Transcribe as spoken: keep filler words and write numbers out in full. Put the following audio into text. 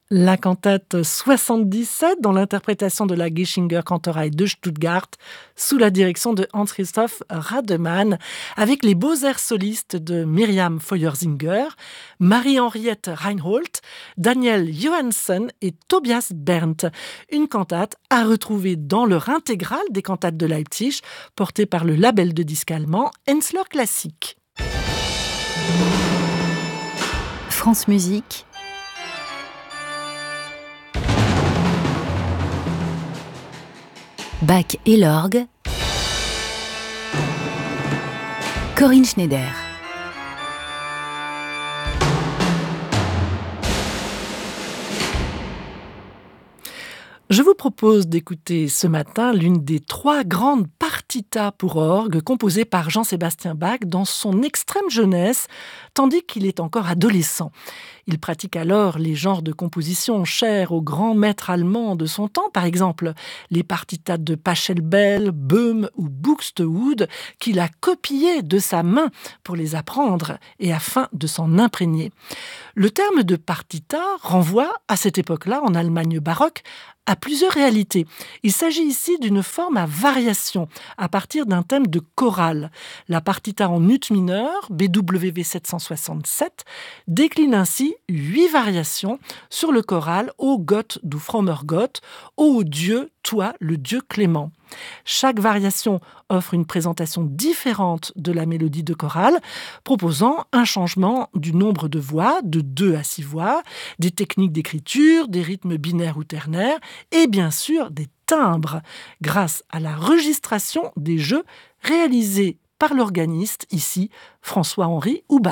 La cantate soixante-dix-sept dans l'interprétation de la Gichinger Kantorei de Stuttgart sous la direction de Hans-Christoph Rademann avec les beaux airs solistes de Myriam Feuersinger, Marie-Henriette Reinhold, Daniel Johansen et Tobias Berndt. Une cantate à retrouver dans leur intégrale des cantates de Leipzig portée par le label de disques allemand Hensler Classic. France Musique. Bach et l'orgue. Corinne Schneider. Je vous propose d'écouter ce matin l'une des trois grandes partitas pour orgue composées par Jean-Sébastien Bach dans son extrême jeunesse, tandis qu'il est encore adolescent. Il pratique alors les genres de composition chers aux grands maîtres allemands de son temps, par exemple les partitas de Pachelbel, Böhm ou Buxtehude, qu'il a copiées de sa main pour les apprendre et afin de s'en imprégner. Le terme de partita renvoie, à cette époque-là, en Allemagne baroque, à plusieurs réalités. Il s'agit ici d'une forme à variation, à partir d'un thème de chorale. La partita en ut mineur, B W V sept cent soixante-sept, décline ainsi huit variations sur le choral Ô Gott, du frommer Gott, Ô Dieu, toi, le Dieu clément. Chaque variation offre une présentation différente de la mélodie de chorale, proposant un changement du nombre de voix, de deux à six voix, des techniques d'écriture, des rythmes binaires ou ternaires, et bien sûr des timbres, grâce à la registration des jeux réalisés par l'organiste, ici François-Henri Houbard.